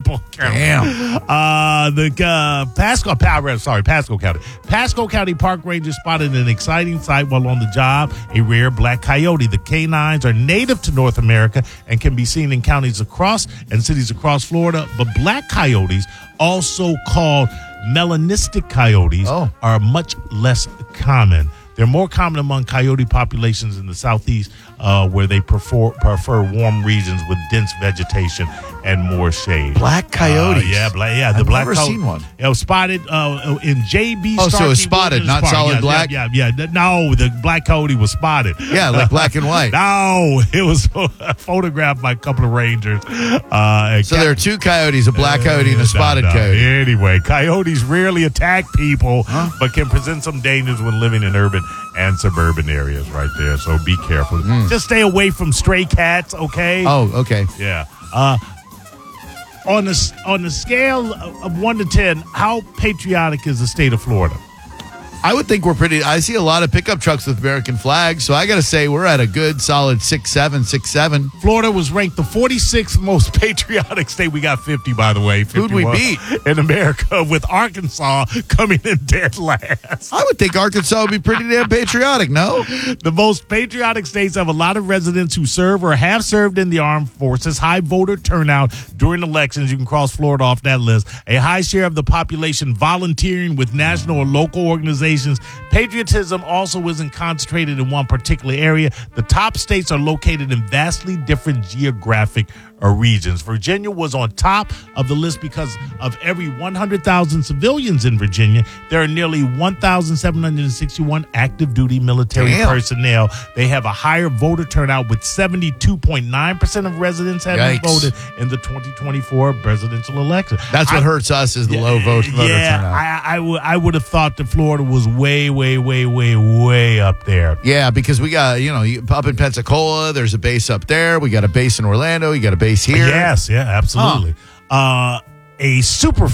Polk County. Damn. Pasco County. Pasco County Park Rangers spotted an exciting sight while on the job, a rare black coyote. The canines are native to North America and can be seen in counties across and cities across Florida, but black coyotes, also called melanistic coyotes, are much less common. They're more common among coyote populations in the southeast, where they prefer warm regions with dense vegetation and more shade. Black coyotes. The black coyote. I've never seen one. It was spotted in J.B. Oh, Starkey so it was spotted, Wilderness not Park. solid black? Yeah. No, the black coyote was spotted. Yeah, like black and white. No, it was photographed by a couple of rangers. So there are two coyotes, a black coyote and a spotted coyote. Anyway, coyotes rarely attack people, but can present some dangers when living in urban and suburban areas right there. So be careful. Just stay away from stray cats, okay? Oh, okay. Yeah. On the scale of 1 to 10, how patriotic is the state of Florida? I would think I see a lot of pickup trucks with American flags, so I got to say we're at a good solid 6.7. Florida was ranked the 46th most patriotic state. We got 50, by the way. Who'd we beat? In America, with Arkansas coming in dead last. I would think Arkansas would be pretty damn patriotic, no? The most patriotic states have a lot of residents who serve or have served in the armed forces, high voter turnout during elections. You can cross Florida off that list. A high share of the population volunteering with national or local organizations. Patriotism also isn't concentrated in one particular area. The top states are located in vastly different geographic regions. Virginia was on top of the list because of every 100,000 civilians in Virginia, there are nearly 1,761 active duty military personnel. They have a higher voter turnout, with 72.9% of residents having voted in the 2024 presidential election. That's what hurts us, is the low voter turnout. I would have thought that Florida was way up there. Yeah, because we got, up in Pensacola, there's a base up there. We got a base in Orlando. You got a base here. Yes, yeah, absolutely. A super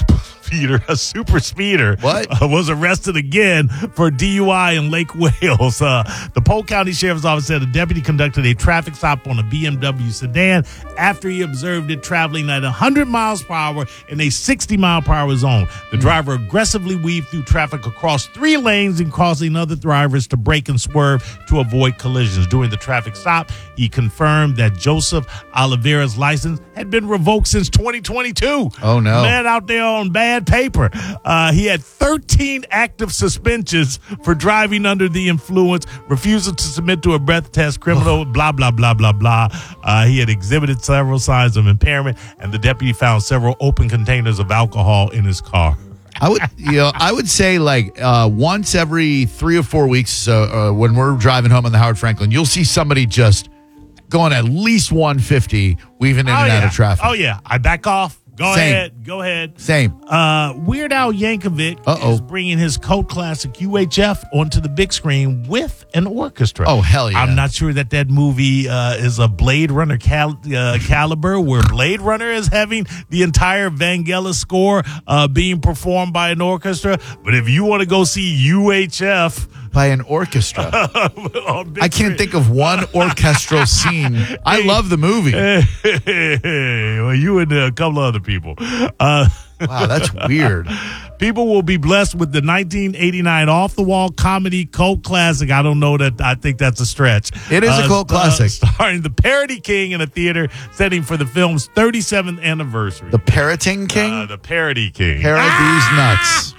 speeder was arrested again for DUI in Lake Wales. The Polk County Sheriff's Office said a deputy conducted a traffic stop on a BMW sedan after he observed it traveling at 100 miles per hour in a 60 mile per hour zone. The driver aggressively weaved through traffic across 3 lanes and causing other drivers to brake and swerve to avoid collisions. During the traffic stop, he confirmed that Joseph Oliveira's license had been revoked since 2022. Oh, no. Man out there on bad paper. He had 13 active suspensions for driving under the influence, refusal to submit to a breath test, criminal, blah, blah, blah, blah, blah. He had exhibited several signs of impairment, and the deputy found several open containers of alcohol in his car. I would say like once every 3 or 4 weeks, when we're driving home on the Howard Franklin, you'll see somebody just going at least 150 weaving in and out of traffic. Oh, yeah. I back off. Go ahead. Same. Weird Al Yankovic is bringing his cult classic UHF onto the big screen with an orchestra. Oh, hell yeah. I'm not sure that movie is a Blade Runner caliber, where Blade Runner is having the entire Vangelis score being performed by an orchestra. But if you want to go see UHF by an orchestra, I can't think of one orchestral scene. I love the movie. Well, you and a couple of other people. Wow, that's weird. People will be blessed with the 1989 off-the-wall comedy cult classic. I don't know that. I think that's a stretch. It is a cult classic. Starring the Parody King in a theater setting for the film's 37th anniversary. The Parroting King? The Parody King. Hair of these nuts.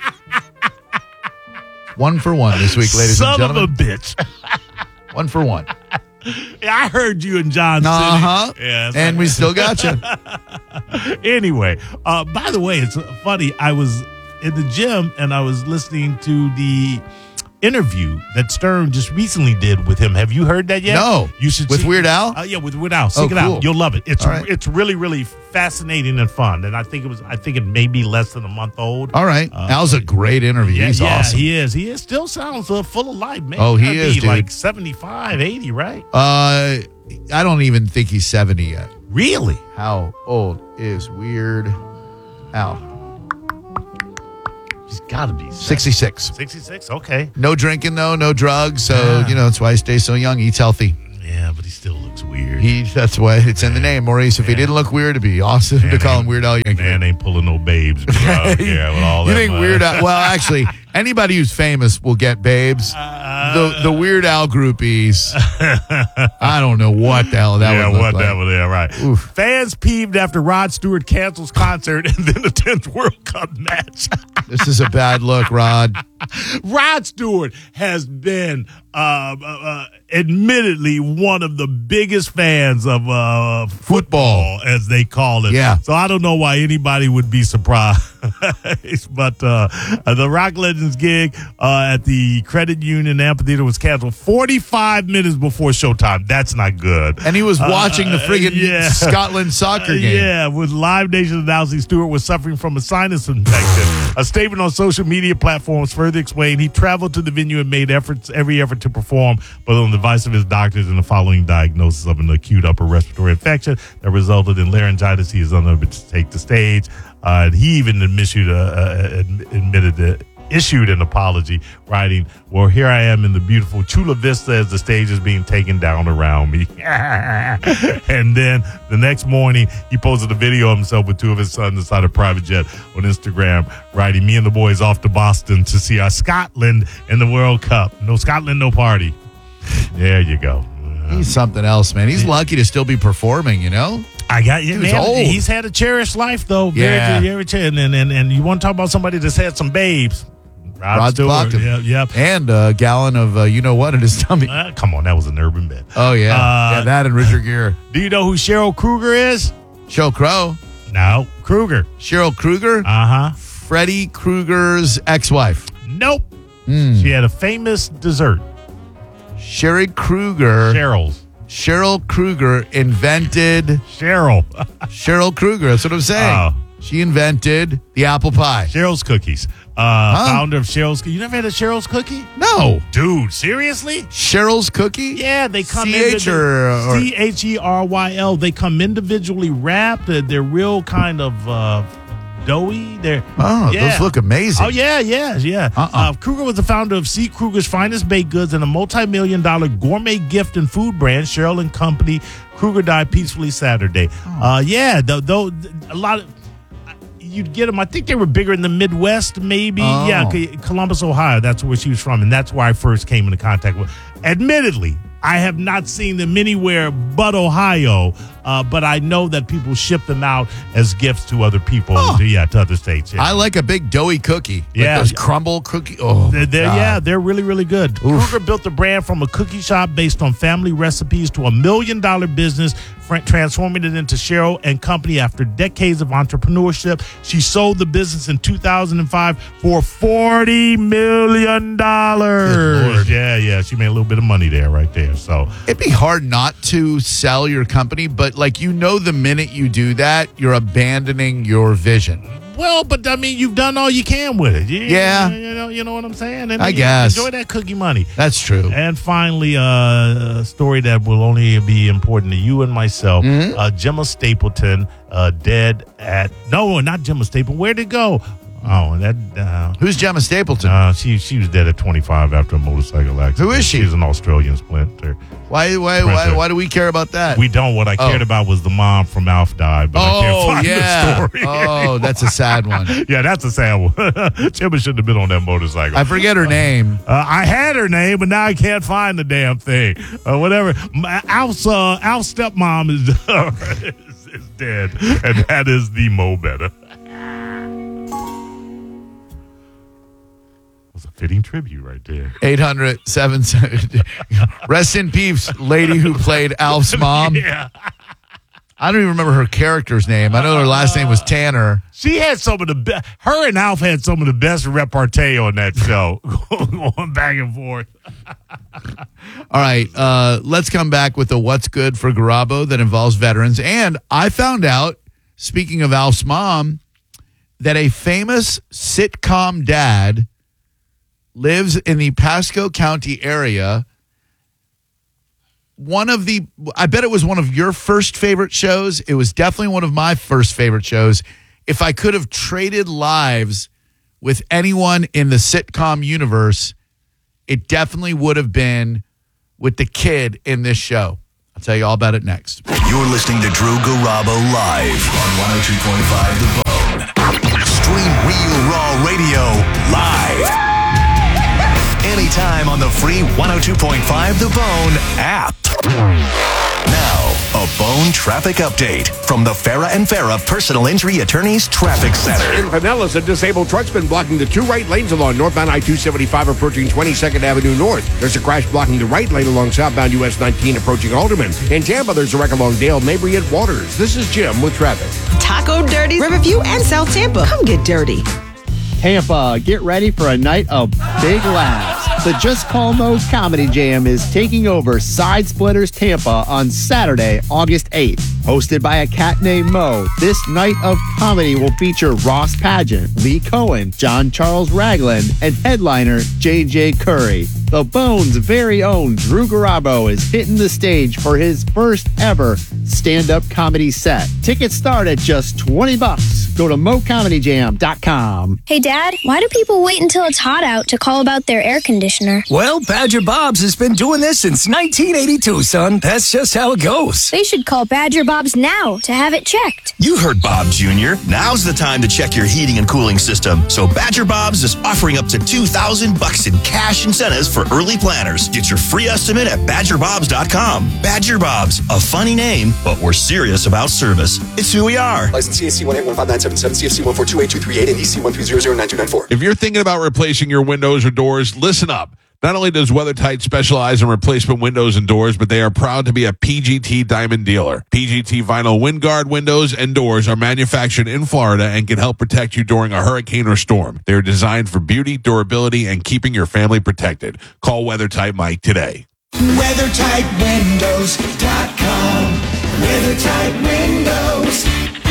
1 for 1 this week, ladies and gentlemen. Son of a bitch. 1 for 1. Yeah, I heard you and John City. Yeah, and we still got you. Anyway, by the way, it's funny. I was in the gym and I was listening to the interview that Stern just recently did with him. Have you heard that yet? No. You should with Weird Al? Yeah, with Weird Al. Seek it cool. out. You'll love it. It's really, really fascinating and fun. And I think it may be less than a month old. All right. Al's a great interview. He's awesome. He is. He still sounds full of life, man. Oh, he is, dude. Like 75, 80, right? I don't even think he's 70 yet. Really? How old is Weird Al? He's got to be 66. 66? Okay. No drinking, though. No drugs. So, that's why he stays so young. Eats healthy. Yeah, but he still looks weird. That's why it's in the name, Maurice. If he didn't look weird, it'd be awesome to call him Weird Al Yankovic. Man ain't pulling no babes. With all You that think money. Weird Al? Well, actually, anybody who's famous will get babes. The Weird Al groupies. I don't know what the hell that would look like. Right. Oof. Fans peeved after Rod Stewart cancels concert and then attends World Cup match. This is a bad look, Rod. Rod Stewart has been admittedly one of the biggest fans of football, as they call it. Yeah. So I don't know why anybody would be surprised. But the Rock Legends gig at the Credit Union Amphitheater was canceled 45 minutes before showtime. That's not good. And he was watching the friggin' Scotland soccer game. Yeah, with Live Nation announcing Stewart was suffering from a sinus infection. A statement on social media platforms further explained he traveled to the venue and made every effort to perform, but on the advice of his doctors and the following diagnosis of an acute upper respiratory infection that resulted in laryngitis, he is unable to take the stage. He even issued an apology, writing, "Well, here I am in the beautiful Chula Vista as the stage is being taken down around me." And then the next morning, he posted a video of himself with two of his sons inside a private jet on Instagram, writing, "Me and the boys off to Boston to see our Scotland in the World Cup. No Scotland, no party." There you go. He's something else, man. He's lucky to still be performing, you know? I got you, man. Old. He's had a cherished life, though. Yeah. And you want to talk about somebody that's had some babes? Rod Stewart. Yep. And a gallon of you know what in his tummy. Come on, that was an urban bit. Oh, yeah. That and Richard Gere. Do you know who Cheryl Kruger is? Sheryl Crow. No, Kruger. Cheryl Kruger? Uh-huh. Freddy Krueger's ex-wife. Nope. She had a famous dessert. Cheryl Kruger. Cheryl Kruger invented... Cheryl Kruger, that's what I'm saying. Oh. She invented the apple pie. Cheryl's Cookies. Founder of Cheryl's. You never had a Cheryl's cookie? No. Dude, seriously? Cheryl's cookie? Yeah, they come C-H or CHERYL. They come individually wrapped. They're real kind of doughy. Those look amazing. Oh, yeah. Kruger was the founder of C. Kruger's Finest Baked Goods and a multi-million-dollar gourmet gift and food brand, Cheryl and Company. Kruger died peacefully Saturday. Though a lot of... You'd get them. I think they were bigger in the Midwest, maybe. Oh. Yeah, Columbus, Ohio. That's where she was from, and that's where I first came into contact with. Admittedly, I have not seen them anywhere but Ohio, but I know that people ship them out as gifts to other people, to other states. Yeah. I like a big doughy cookie. Yeah. Like those crumble cookie. Oh, they're really, really good. Oof. Kruger built the brand from a cookie shop based on family recipes to $1 million business, transforming it into Cheryl and Company after decades of entrepreneurship. She sold the business in 2005 for $40 million. Good Lord. Yeah. She made a little bit of money there, right there. So it'd be hard not to sell your company, but the minute you do that, you're abandoning your vision. Well, but I mean, you've done all you can with it. Yeah. You know what I'm saying? And I guess. Enjoy that cookie money. That's true. And finally, a story that will only be important to you and myself. Gemma Stapleton, dead at... No, not Gemma Stapleton. Where'd it go? Oh, that... Who's Gemma Stapleton? She was dead at 25 after a motorcycle accident. Who is she? She's an Australian splinter. Why do we care about that? We don't. What I cared about was the mom from Alf died, but I can't find the story. Oh, that's a sad one. Yeah, that's a sad one. Gemma shouldn't have been on that motorcycle. I forget her name. I had her name, but now I can't find the damn thing. Whatever. Alf's stepmom is dead, and that is the Mo Better. A fitting tribute right there. 800-77. Rest in peace, lady who played Alf's mom. Yeah. I don't even remember her character's name. I know her last name was Tanner. She had some of the best. Her and Alf had some of the best repartee on that show, going back and forth. All right, let's come back with a What's Good for Garabo that involves veterans. And I found out, speaking of Alf's mom, that a famous sitcom dad lives in the Pasco County area. I bet it was one of your first favorite shows. It was definitely one of my first favorite shows. If I could have traded lives with anyone in the sitcom universe, it definitely would have been with the kid in this show. I'll tell you all about it next. You're listening to Drew Garabo live on 102.5 The Bone. Stream Real Raw Radio live. Anytime on the free 102.5 The Bone app. Now, a Bone traffic update from the Farah and Farah Personal Injury Attorneys Traffic Center. In Pinellas, a disabled truck's been blocking the 2 right lanes along northbound I-275 approaching 22nd Avenue North. There's a crash blocking the right lane along southbound US 19 approaching Alderman. In Tampa, there's a wreck along Dale, Mabry, and Waters. This is Jim with traffic. Taco Dirty, Riverview, and South Tampa. Come get dirty. Tampa, get ready for a night of big laughs. The Just Call Mo's Comedy Jam is taking over Side Splitters Tampa on Saturday, August 8th. Hosted by a cat named Mo, this night of comedy will feature Ross Pageant, Lee Cohen, John Charles Ragland, and headliner J.J. Curry. The Bone's very own Drew Garabo is hitting the stage for his first ever stand-up comedy set. Tickets start at just $20. Go to mocomedyjam.com. Hey, Dad, why do people wait until it's hot out to call about their air conditioner? Well, Badger Bob's has been doing this since 1982, son. That's just how it goes. They should call Badger Bob's now to have it checked. You heard Bob Jr. Now's the time to check your heating and cooling system. So Badger Bob's is offering up to $2,000 in cash incentives for early planners. Get your free estimate at badgerbobs.com. Badger Bob's, a funny name, but we're serious about service. It's who we are. License CAC 1815977, CFC 1428238, and EC 1300924. If you're thinking about replacing your windows or doors, listen up. Not only does WeatherTight specialize in replacement windows and doors, but they are proud to be a PGT Diamond dealer. PGT Vinyl WindGuard windows and doors are manufactured in Florida and can help protect you during a hurricane or storm. They are designed for beauty, durability, and keeping your family protected. Call WeatherTight Mike today. WeatherTightWindows.com. WeatherTight Windows.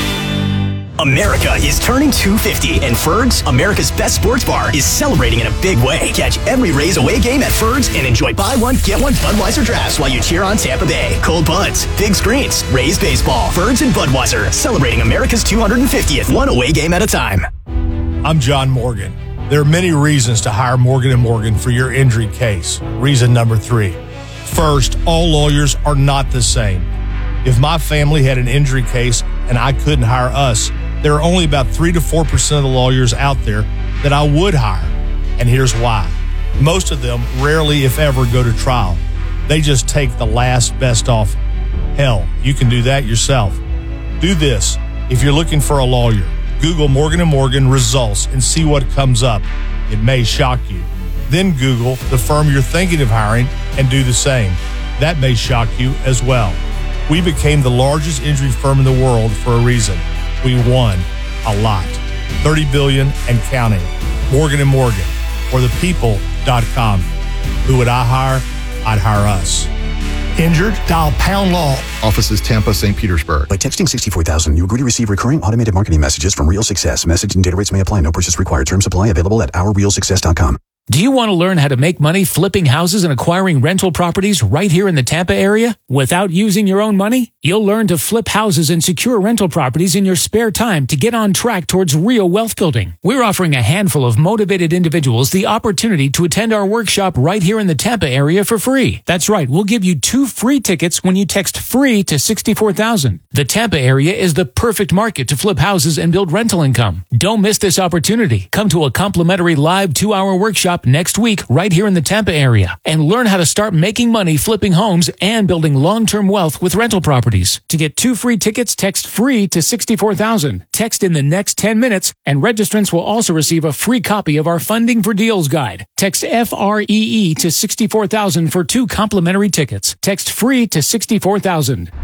America is turning 250, and Ferg's, America's best sports bar, is celebrating in a big way. Catch every Rays away game at Ferg's and enjoy buy one, get one Budweiser drafts while you cheer on Tampa Bay. Cold buds, big screens, Rays baseball, Ferg's and Budweiser, celebrating America's 250th, one away game at a time. I'm John Morgan. There are many reasons to hire Morgan & Morgan for your injury case. Reason number 3. First, all lawyers are not the same. If my family had an injury case and I couldn't hire us, there are only about 3 to 4% of the lawyers out there that I would hire. And here's why. Most of them rarely, if ever, go to trial. They just take the last best offer. Hell, you can do that yourself. Do this. If you're looking for a lawyer, Google Morgan & Morgan results and see what comes up. It may shock you. Then Google the firm you're thinking of hiring and do the same. That may shock you as well. We became the largest injury firm in the world for a reason. We won a lot. $30 billion and counting. Morgan & Morgan, or thepeople.com. Who would I hire? I'd hire us. Injured? Dial # law. Offices Tampa, St. Petersburg. By texting 64,000, you agree to receive recurring automated marketing messages from Real Success. Message and data rates may apply. No purchase required. Terms apply. Available at ourrealsuccess.com. Do you want to learn how to make money flipping houses and acquiring rental properties right here in the Tampa area without using your own money? You'll learn to flip houses and secure rental properties in your spare time to get on track towards real wealth building. We're offering a handful of motivated individuals the opportunity to attend our workshop right here in the Tampa area for free. That's right, we'll give you 2 free tickets when you text FREE to 64,000. The Tampa area is the perfect market to flip houses and build rental income. Don't miss this opportunity. Come to a complimentary live 2-hour workshop next week right here in the Tampa area and learn how to start making money flipping homes and building long-term wealth with rental properties. To get 2 free tickets, text FREE to 64,000. Text in the next 10 minutes and registrants will also receive a free copy of our Funding for Deals guide. Text FREE to 64,000 for 2 complimentary tickets. Text FREE to 64,000.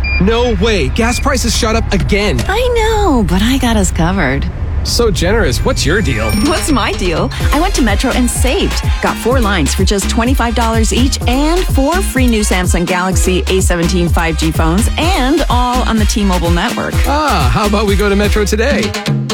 No way. Gas prices shot up again. I know, but I got us covered. So generous. What's your deal? What's my deal? I went to Metro and saved. Got 4 lines for just $25 each and 4 free new Samsung Galaxy A17 5G phones and all on the T-Mobile network. How about we go to Metro today?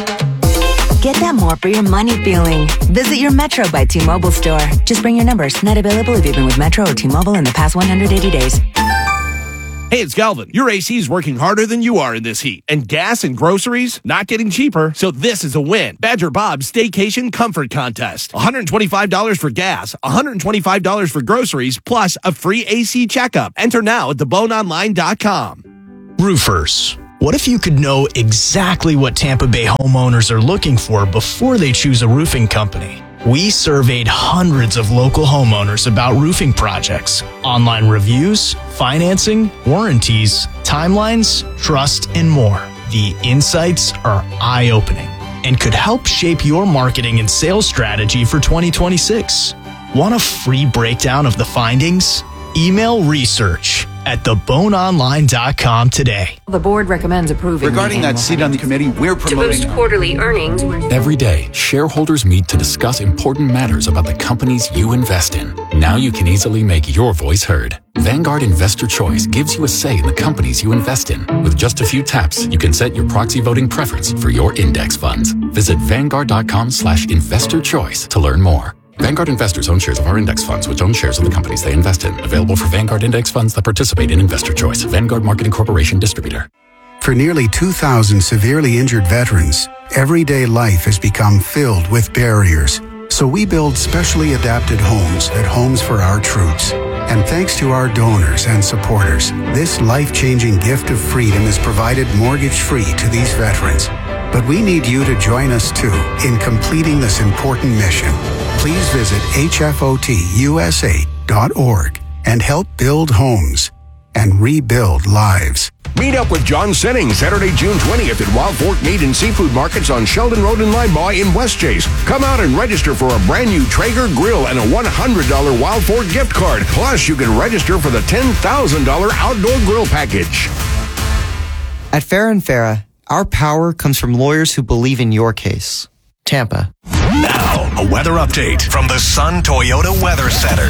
Get that more for your money feeling. Visit your Metro by T-Mobile store. Just bring your numbers. Not available if you've been with Metro or T-Mobile in the past 180 days. Hey, it's Galvin. Your AC is working harder than you are in this heat. And gas and groceries not getting cheaper, so this is a win. Badger Bob's Staycation Comfort Contest. $125 for gas, $125 for groceries, plus a free AC checkup. Enter now at theboneonline.com. Roofers. What if you could know exactly what Tampa Bay homeowners are looking for before they choose a roofing company? We surveyed hundreds of local homeowners about roofing projects, online reviews, financing, warranties, timelines, trust, and more. The insights are eye-opening and could help shape your marketing and sales strategy for 2026. Want a free breakdown of the findings? Email research@theboneonline.com today. The board recommends approving. Regarding that seat on the committee, we're promoting to boost quarterly earnings. Every day, shareholders meet to discuss important matters about the companies you invest in. Now you can easily make your voice heard. Vanguard Investor Choice gives you a say in the companies you invest in. With just a few taps, you can set your proxy voting preference for your index funds. Visit Vanguard.com/investor choice to learn more. Vanguard investors own shares of our index funds, which own shares of the companies they invest in. Available for Vanguard index funds that participate in Investor Choice. Vanguard Marketing Corporation distributor. For nearly 2,000 severely injured veterans, everyday life has become filled with barriers. So we build specially adapted homes at Homes for Our Troops. And thanks to our donors and supporters, this life-changing gift of freedom is provided mortgage-free to these veterans. But we need you to join us too in completing this important mission. Please visit hfotusa.org and help build homes and rebuild lives. Meet up with John Sinning Saturday, June 20th at Wild Fork Meat and Seafood Markets on Sheldon Road in Limebaugh in West Chase. Come out and register for a brand new Traeger grill and a $100 Wild Fork gift card. Plus, you can register for the $10,000 outdoor grill package. At Farah & Farah, our power comes from lawyers who believe in your case. Tampa. Now, a weather update from the Sun Toyota Weather Center.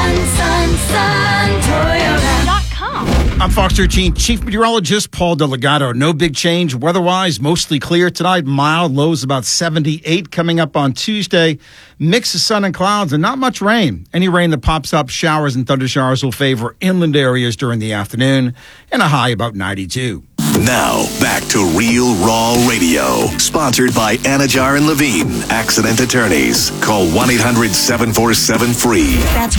Sun Toyota.com. I'm Fox 13 Chief Meteorologist Paul Delegato. No big change. Weather-wise, mostly clear tonight. Mild, lows about 78 coming up on Tuesday. Mix of sun and clouds and not much rain. Any rain that pops up, showers and thunder showers will favor inland areas during the afternoon and a high about 92. Now, back to Real Raw Radio. Sponsored by Anajar and Levine, accident attorneys. Call 1-800-747-FREE. That's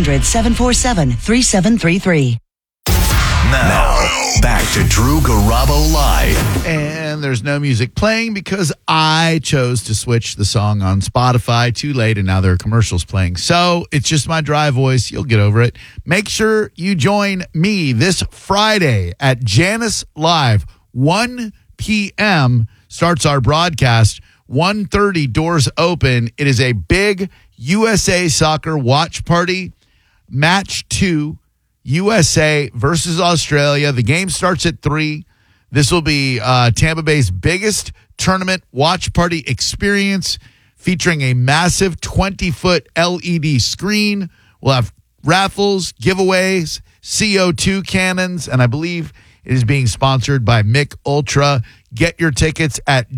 1-800-747-3733. Now, back to Drew Garabo Live. And there's no music playing because I chose to switch the song on Spotify too late, and now there are commercials playing. So it's just my dry voice. You'll get over it. Make sure you join me this Friday at Janice Live. 1 p.m. starts our broadcast. 1:30 doors open. It is a big USA Soccer watch party. Match 2. USA versus Australia. The game starts at 3. This will be Tampa Bay's biggest tournament watch party experience, featuring a massive 20-foot LED screen. We'll have raffles, giveaways, CO2 cannons, and I believe it is being sponsored by Mick Ultra. Get your tickets at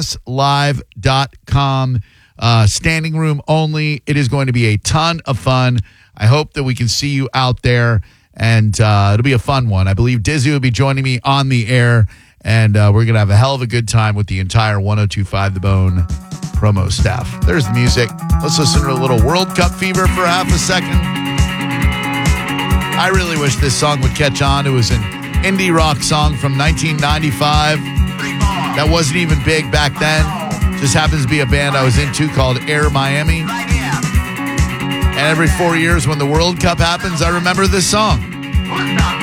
janicelive.com. Standing room only. It is going to be a ton of fun. I hope that we can see you out there, and it'll be a fun one. I believe Dizzy will be joining me on the air, and we're going to have a hell of a good time with the entire 102.5 The Bone promo staff. There's the music. Let's listen to a little World Cup fever for half a second. I really wish this song would catch on. It was an indie rock song from 1995 that wasn't even big back then. Just happens to be a band I was into called Air Miami. And every 4 years when the World Cup happens, I remember this song.